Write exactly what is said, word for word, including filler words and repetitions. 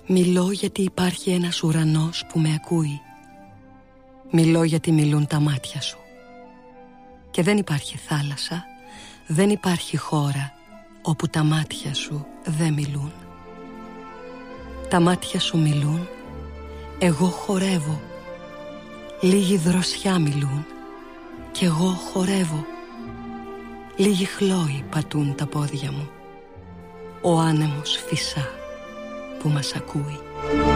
Μιλώ γιατί υπάρχει ένας ουρανός που με ακούει. Μιλώ γιατί μιλούν τα μάτια σου. Και δεν υπάρχει θάλασσα, δεν υπάρχει χώρα όπου τα μάτια σου δεν μιλούν. Τα μάτια σου μιλούν, εγώ χορεύω. Λίγη δροσιά μιλούν κι εγώ χορεύω. Λίγοι χλόοι πατούν τα πόδια μου. Ο άνεμος φυσά που μας ακούει.